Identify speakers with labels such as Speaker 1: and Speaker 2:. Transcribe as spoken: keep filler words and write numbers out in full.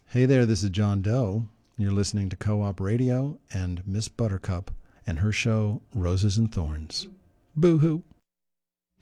Speaker 1: Hey there, this is John Doe. You're listening to Co-op Radio and Miss Buttercup and her show Roses and Thorns. Boo-hoo.